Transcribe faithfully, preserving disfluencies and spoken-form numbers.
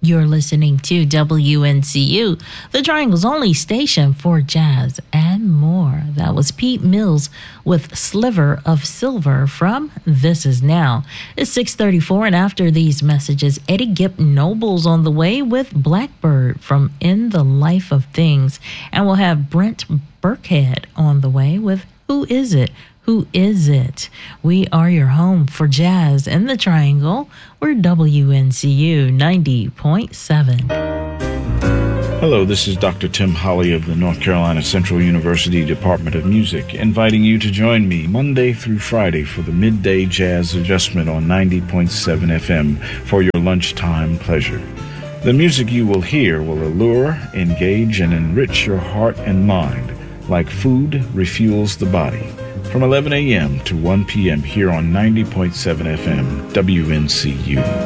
You're listening to W N C U, the Triangle's only station for jazz and more. That was Pete Mills with Sliver of Silver from This Is Now. It's six thirty-four, and after these messages, Eddie Gipp Noble's on the way with Blackbird from In the Life of Things. And we'll have Brent Burkhead on the way with Who Is It? Who is it? We are your home for jazz in the Triangle. We're W N C U ninety point seven. Hello, this is Doctor Tim Holly of the North Carolina Central University Department of Music, inviting you to join me Monday through Friday for the Midday Jazz Adjustment on ninety point seven F M for your lunchtime pleasure. The music you will hear will allure, engage, and enrich your heart and mind like food refuels the body. From eleven a.m. to one p.m. here on ninety point seven F M, W N C U.